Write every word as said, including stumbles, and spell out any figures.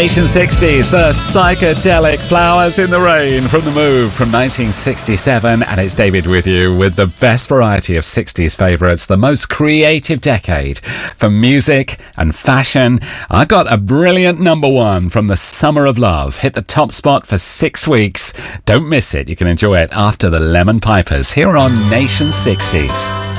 Nation sixties, the psychedelic Flowers in the Rain from The Move from nineteen sixty-seven. And it's David with you with the best variety of sixties favourites, the most creative decade for music and fashion. I got a brilliant number one from The Summer of Love. Hit the top spot for six weeks. Don't miss it. You can enjoy it after the Lemon Pipers here on Nation sixties.